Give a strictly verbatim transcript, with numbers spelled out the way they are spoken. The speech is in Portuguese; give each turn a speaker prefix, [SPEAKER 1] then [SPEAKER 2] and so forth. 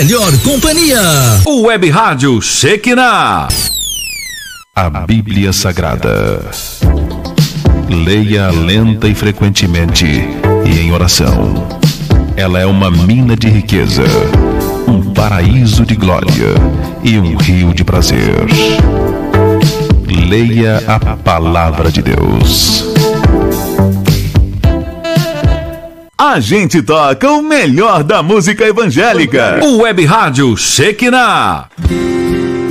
[SPEAKER 1] melhor companhia.
[SPEAKER 2] O Web Rádio Shekinah.
[SPEAKER 3] A Bíblia Sagrada. Leia lenta e frequentemente e em oração. Ela é uma mina de riqueza, um paraíso de glória e um rio de prazer. Leia a Palavra de Deus.
[SPEAKER 2] A gente toca o melhor da música evangélica. O Web Rádio Shekinah.